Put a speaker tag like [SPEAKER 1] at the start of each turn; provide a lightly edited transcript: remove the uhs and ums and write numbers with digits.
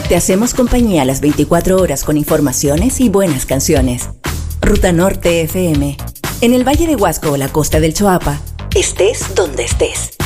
[SPEAKER 1] Te hacemos compañía las 24 horas con informaciones y buenas canciones. Ruta Norte FM. En el Valle de Huasco o la costa del Choapa, estés donde estés.